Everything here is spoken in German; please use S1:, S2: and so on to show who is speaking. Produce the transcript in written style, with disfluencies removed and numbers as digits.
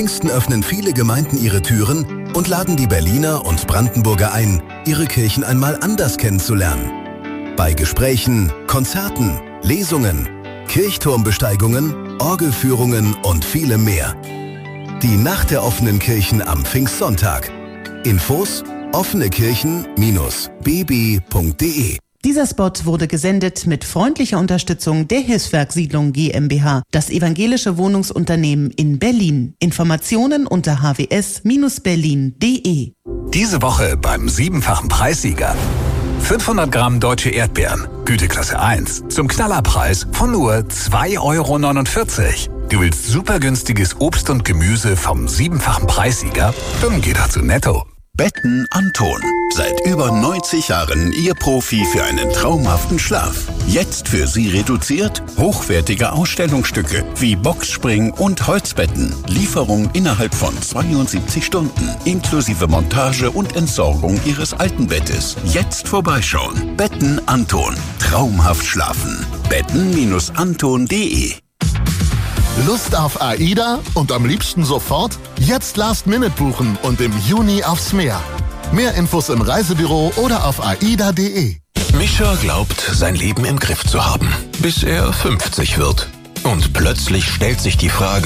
S1: Pfingsten öffnen viele Gemeinden ihre Türen und laden die Berliner und Brandenburger ein, ihre Kirchen einmal anders kennenzulernen. Bei Gesprächen, Konzerten, Lesungen, Kirchturmbesteigungen, Orgelführungen und vielem mehr. Die Nacht der offenen Kirchen am Pfingstsonntag. Infos: offenekirchen-bb.de.
S2: Dieser Spot wurde gesendet mit freundlicher Unterstützung der Hilfswerk Siedlung GmbH, das evangelische Wohnungsunternehmen in Berlin. Informationen unter hws-berlin.de.
S3: Diese Woche beim 7-fachen Preissieger. 500 Gramm deutsche Erdbeeren, Güteklasse 1, zum Knallerpreis von nur 2,49 €. Du willst super günstiges Obst und Gemüse vom 7-fachen Preissieger? Dann geh doch zu Netto.
S4: Betten Anton. Seit über 90 Jahren Ihr Profi für einen traumhaften Schlaf. Jetzt für Sie reduziert hochwertige Ausstellungsstücke wie Boxspring und Holzbetten. Lieferung innerhalb von 72 Stunden. Inklusive Montage und Entsorgung Ihres alten Bettes. Jetzt vorbeischauen. Betten Anton. Traumhaft schlafen. Betten-anton.de.
S5: Lust auf AIDA und am liebsten sofort? Jetzt Last-Minute buchen und im Juni aufs Meer. Mehr Infos im Reisebüro oder auf aida.de.
S6: Mischa glaubt, sein Leben im Griff zu haben, bis er 50 wird. Und plötzlich stellt sich die Frage,